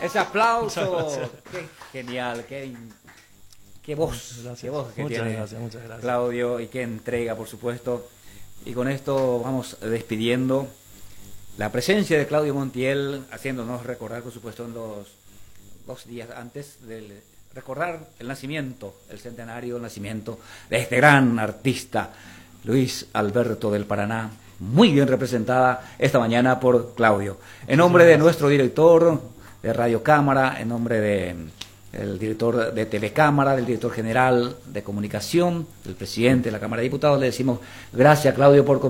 Ese aplauso, qué genial, qué voz, Gracias. qué voz que Muchas tiene gracias, muchas gracias. Claudio y qué entrega, por supuesto. Y con esto vamos despidiendo la presencia de Claudio Montiel, haciéndonos recordar, por supuesto, en los 2 días antes del recordar el nacimiento, el centenario del nacimiento de este gran artista, Luis Alberto del Paraná, muy bien representada esta mañana por Claudio. En nombre de nuestro director de Radio Cámara, en nombre del director de Telecámara, del director general de comunicación, del presidente de la Cámara de Diputados, le decimos gracias, Claudio, por